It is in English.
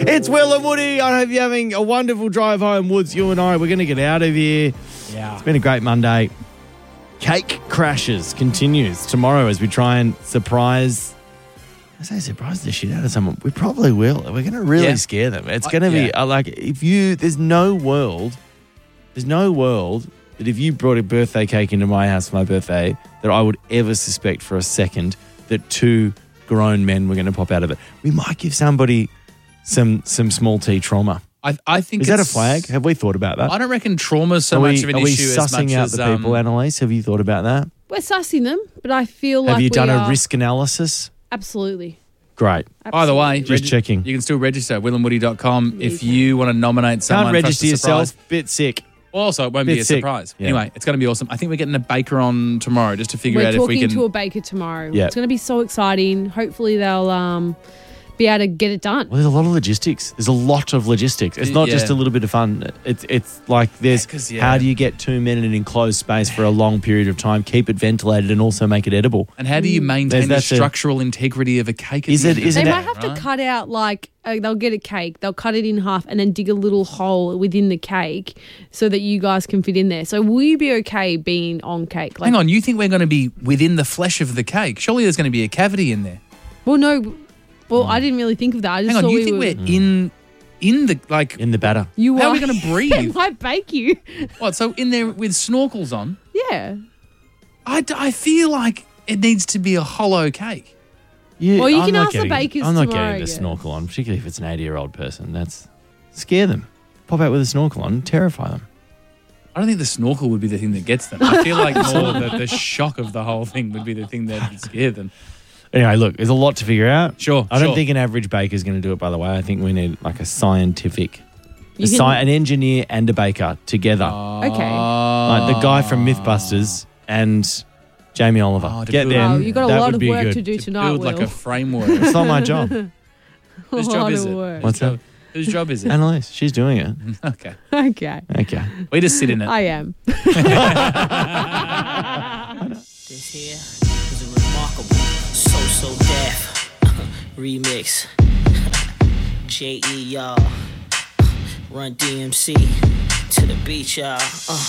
It's Will and Woody. I hope you're having a wonderful drive home, Woods. You and I, we're going to get out of here. Yeah. It's been a great Monday. Cake Crashes continues tomorrow as we try and surprise the shit out of someone. We probably will. We're going to really scare them. It's going to be like there's no world that if you brought a birthday cake into my house for my birthday that I would ever suspect for a second that two grown men were going to pop out of it. We might give somebody some small t trauma. I think is that a flag? Have we thought about that? I don't reckon trauma's so much of an issue as much as... Are we sussing out the people, Annalise? Have you thought about that? We're sussing them, but I feel like Have you done a risk analysis? Absolutely. Great. By the way, just checking. You can still register at willandwoody.com if you want to nominate someone. Can't register for us to surprise. yourself. Bit sick. Also, it won't be a surprise. Yeah. Anyway, it's going to be awesome. I think we're getting a baker on tomorrow just to figure out if we can... We're talking to a baker tomorrow. Yeah. It's going to be so exciting. Hopefully they'll be able to get it done. Well, there's a lot of logistics. It's not just a little bit of fun. It's like there's how do you get two men in an enclosed space for a long period of time, keep it ventilated and also make it edible? And how do you maintain the structural integrity of a cake? They might have to cut out they'll get a cake, they'll cut it in half and then dig a little hole within the cake so that you guys can fit in there. So will you be okay being on cake? Hang on, you think we're going to be within the flesh of the cake? Surely there's going to be a cavity in there. Well, no. Well, I didn't really think of that. I just Hang on, thought you think we're in the batter? How are we going to breathe? It might bake you. What? So in there with snorkels on? Yeah. I feel like it needs to be a hollow cake. Yeah, well, you can ask the bakers I'm not tomorrow, getting the snorkel on, particularly if it's an 80-year-old person. That's scare them. Pop out with a snorkel on, terrify them. I don't think the snorkel would be the thing that gets them. I feel like more the shock of the whole thing would be the thing that would scare them. Anyway, look, there's a lot to figure out. Sure. I don't think an average baker is going to do it, by the way. I think we need like a scientific, an engineer and a baker together. Okay. Like the guy from Mythbusters and Jamie Oliver. Get them. Oh, you've got a lot of work to do tonight, build Will. like a framework. It's not my job. Whose job is it? What's that? Whose job is it? Annalise. She's doing it. Okay. Okay. We just sit in it. I am. This here is a remarkable So Deaf remix. J.E. y'all. Run DMC to the beach, y'all.